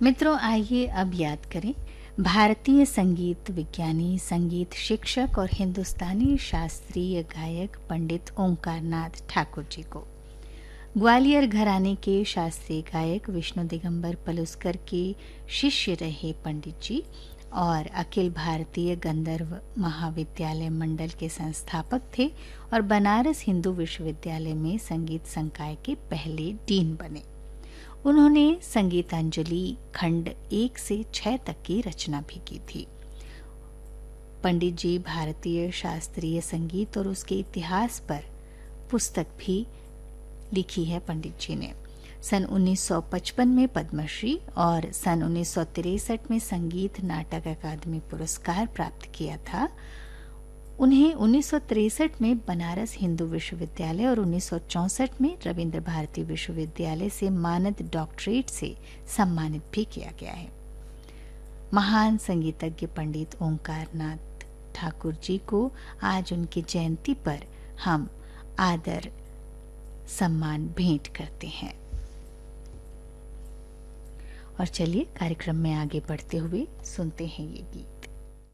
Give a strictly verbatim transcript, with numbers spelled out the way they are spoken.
मित्रों, आइए अब याद करें भारतीय संगीत विज्ञानी, संगीत शिक्षक और हिंदुस्तानी शास्त्रीय गायक पंडित ओंकार नाथ ठाकुर जी को। ग्वालियर घराने के शास्त्रीय गायक विष्णु दिगंबर पलुस्कर के शिष्य रहे पंडित जी और अखिल भारतीय गंधर्व महाविद्यालय मंडल के संस्थापक थे और बनारस हिंदू विश्वविद्यालय में संगीत संकाय के पहले डीन बने। उन्होंने संगीतांजलि खंड एक से छह तक की रचना भी की थी। पंडित जी भारतीय शास्त्रीय संगीत और उसके इतिहास पर पुस्तक भी लिखी है पंडित जी ने। सन उन्नीस सौ पचपन में पद्मश्री और सन उन्नीस सौ तिरसठ में संगीत नाटक अकादमी पुरस्कार प्राप्त किया था। उन्हें उन्नीस सौ तिरसठ में बनारस हिंदू विश्वविद्यालय और उन्नीस सौ चौसठ में रविंद्र भारती विश्वविद्यालय से मानद डॉक्टरेट से सम्मानित भी किया गया है। महान संगीतज्ञ पंडित ओंकार नाथ ठाकुर जी को आज उनकी जयंती पर हम आदर सम्मान भेंट करते हैं। और चलिए कार्यक्रम में आगे बढ़ते हुए सुनते हैं ये गीत।